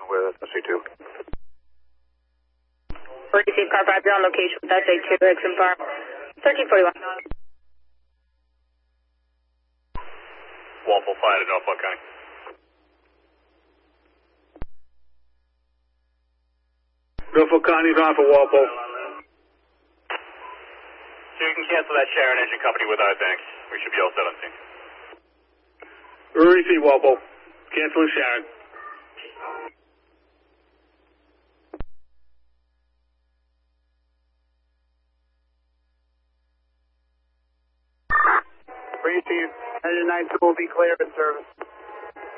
with SC2. Receive car 5, you're on location with SA2, exit bar 1341. Walpole 5 to Norfolk County. Norfolk County's on for Walpole. So you can cancel that Sharon Engine Company with our thanks. We should be all set on scene. Receive Walpole. Cancel Sharon. Receive. Engine 9 will be clear in service.